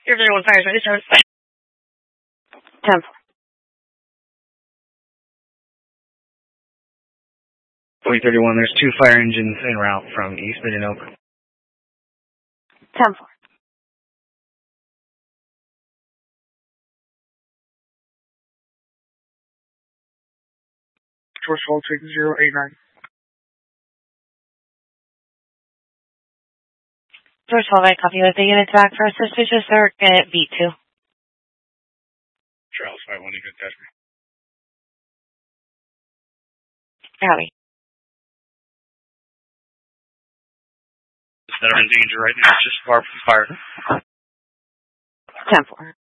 Your 31 fires, ready, service. 10-4. 4031, there's 2 fire engines en route from East Mid and Oak. 10-4. George Voltic 089. George Voltic, copy with the units back for suspicious or at B2. Charles 51, you can touch me. Copy. That are in danger right now, just far from fire. 10-4.